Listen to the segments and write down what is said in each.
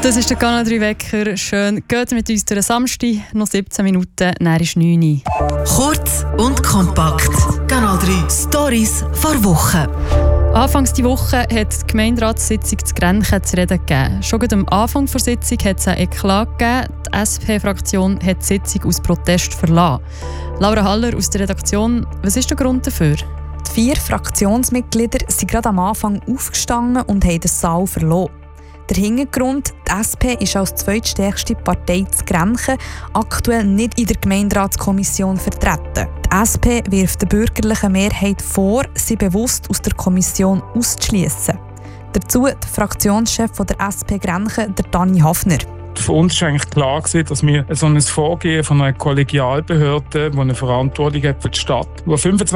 Das ist der Kanal 3 Wecker. Schön, geht mit uns durch den Samstag. Noch 17 Minuten, dann ist 9 Uhr. Kurz und kompakt. Kanal 3 Stories vor Wochen. Anfangs die Woche hat die Gemeinderatssitzung zu Grenchen zu reden gegeben. Schon am Anfang der Sitzung hat es einen Eklat gegeben. Die SP-Fraktion hat die Sitzung aus Protest verlassen. Laura Haller aus der Redaktion, was ist der Grund dafür? Die 4 Fraktionsmitglieder sind gerade am Anfang aufgestanden und haben den Saal verloren. Der Hintergrund: die SP ist als zweitstärkste Partei zu Grenchen aktuell nicht in der Gemeinderatskommission vertreten. Die SP wirft der bürgerlichen Mehrheit vor, sie bewusst aus der Kommission auszuschliessen. Dazu der Fraktionschef der SP Grenchen, der Dani Hafner. Für uns war eigentlich klar, dass wir so ein Vorgehen von einer Kollegialbehörde, die eine Verantwortung hat für die Stadt, die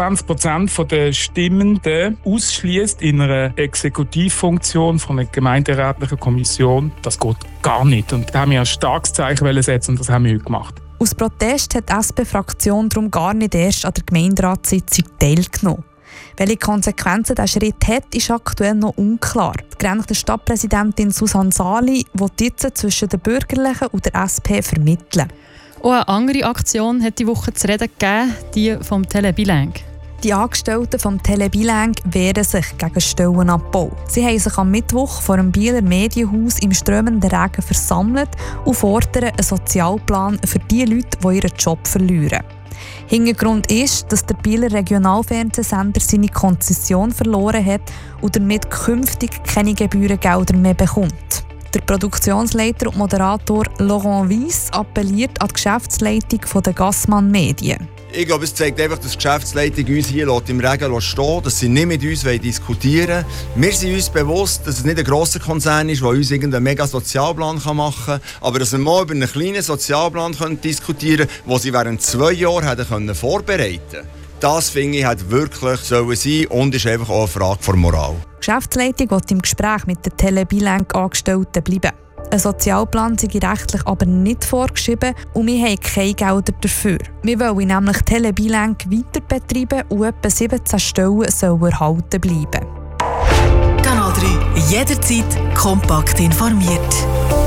25% der Stimmenden ausschließt in einer Exekutivfunktion von einer gemeinderätlichen Kommission, das geht gar nicht. Und da haben wir ein starkes Zeichen setzen und das haben wir heute gemacht. Aus Protest hat die SP-Fraktion darum gar nicht erst an der Gemeinderatssitzung teilgenommen. Welche Konsequenzen dieser Schritt hat, ist aktuell noch unklar. Die Grenchner Stadtpräsidentin Susanne Sali will jetzt zwischen den Bürgerlichen und der SP vermitteln. Auch eine andere Aktion hat die Woche zu reden gegeben, die vom Telebilang. Die Angestellten vom Telebilang wehren sich gegen Stellenabbau. Sie haben sich am Mittwoch vor dem Bieler Medienhaus im strömenden Regen versammelt und fordern einen Sozialplan für die Leute, die ihren Job verlieren. Hintergrund ist, dass der Bieler Regionalfernsehsender seine Konzession verloren hat und damit künftig keine Gebührengelder mehr bekommt. Der Produktionsleiter und Moderator Laurent Weiss appelliert an die Geschäftsleitung der Gassmann Medien. Ich glaube, es zeigt einfach, dass die Geschäftsleitung uns hier im Regen stehen, dass sie nicht mit uns diskutieren wollen. Wir sind uns bewusst, dass es nicht ein grosser Konzern ist, der uns irgendeinen mega Sozialplan machen kann, aber dass wir mal über einen kleinen Sozialplan diskutieren können, den sie während 2 Jahren hätten vorbereiten können. Das, finde ich, hat wirklich sein und ist einfach auch eine Frage der Moral. Die Geschäftsleitung will im Gespräch mit den Telebilang-Angestellten bleiben. Ein Sozialplan sei rechtlich aber nicht vorgeschrieben und wir haben keine Gelder dafür. Wir wollen nämlich Telebilang weiter betreiben und etwa 17 Stellen sollen erhalten bleiben. Kanal 3, jederzeit kompakt informiert.